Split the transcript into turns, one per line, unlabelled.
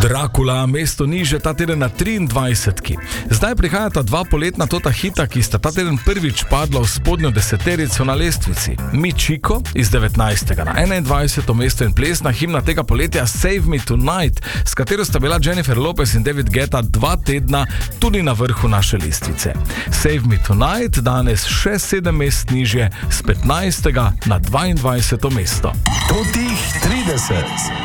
Dracula, mesto niže, ta teden na 23. Zdaj prihajata dva poletna tota hita, ki sta ta teden prvič padla v spodnjo deseterico na lestvici. Mi Chico iz 19. na 21. mesto in plesna himna tega poletja Save Me Tonight, s katero sta bila Jennifer Lopez in David Guetta 2 tedna tudi na vrhu naše lestvice. Save Me Tonight danes še 7 mest nižje, z 15. na 22. mesto.
Totih 30.